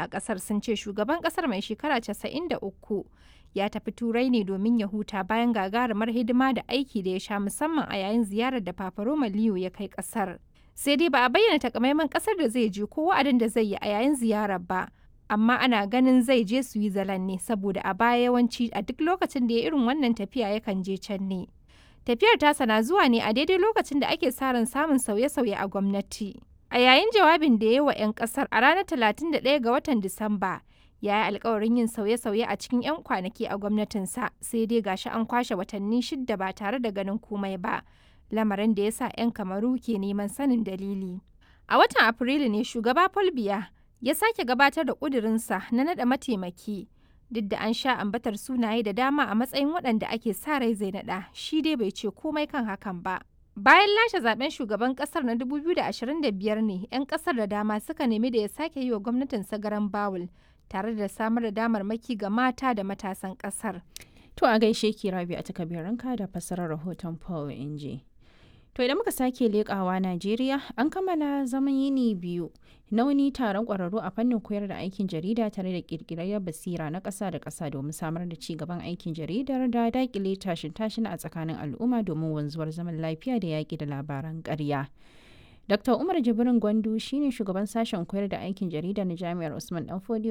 a ƙasar sun ce shugaban ƙasar mai shekara 93 ya tafi Turai ne domin ya huta bayan gagarumar hidima da aiki da ya sha musamman a yayin ziyarar da Papa Roma Leo ya kai ƙasar. Sai dai ba a bayyana takamaiman ƙasar da zai je ko wa'adin da zai yi a yayin ziyarar ba, amma ana ganin zai je Switzerland ne saboda a baya yawanci a duk lokacin da ya irin wannan tafiya yakan je can ne. Tafiyar tasa na zuwa ne a daidai lokacin da ake sa ran samun sauye-sauye a gwamnati. A yayin jawabin da ya yi wa 'yan ƙasar a ranar 31 ga watan Disamba, ya yi alkawarin yin sauye-sauye a cikin 'yan kwanaki a gwamnatinsa, sai dai gashi an kwashe watanni 6 ba tare da ganin komai ba, lamarin da ya sa 'yan Kamaru ke neman sanin dalili. A watan Afrilu ne shugaba Paul Biya ya sake gabatar da ƙudurinsa na naɗa mataimaki, duk da an sha ambatar sunaye da dama a matsayin waɗanda ake sa rai zai naɗa, shi dai bai ce komai kan hakan ba. Bayan lashe zaben shugaban kasar na 2025 ne 'yan kasar da dama suka nemi da ya sake yi wa gwamnatin garan bawul tare da samar da damarmaki ga mata da matasan kasar. To a gaishe ki Rabi a takabiranka da fassarar rahoton Paul Inji. To idan muka sake leƙawa Najeriya an kammala zaman yini biyu na wani taron ƙwararru a fannin koyar da aikin jarida tare da ƙirƙirar basira na ƙasa da ƙasa domin samar da ci gaban aikin jaridar da daƙile tashin a tsakanin al'umma domin wanzuwar zaman lafiya da yaƙi da labaran ƙarya. Dr. Umar Jibrin Gwandu shine shugaban sashen koyar da aikin jarida na Jami'ar Usman Danfodiyo